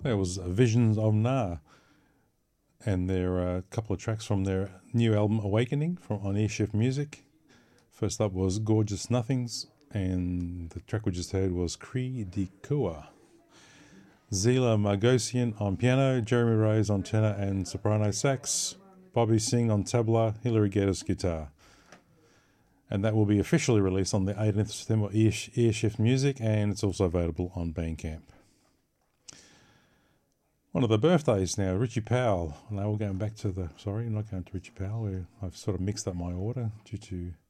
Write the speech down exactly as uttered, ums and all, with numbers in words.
There was Visions of Na, and there are a couple of tracks from their new album Awakening from on Earshift Music. First up was Gorgeous Nothings, and the track we just heard was Cri di Kua. Zila Margosian on piano, Jeremy Rose on tenor and soprano sax, Bobby Singh on tabla, Hilary Geddes guitar. And that will be officially released on the eighteenth of September Earshift Music, and it's also available on Bandcamp. One of the birthdays now, Richie Powell. Now we're going back to the, sorry, I'm not going to Richie Powell. Where I've sort of mixed up my order due to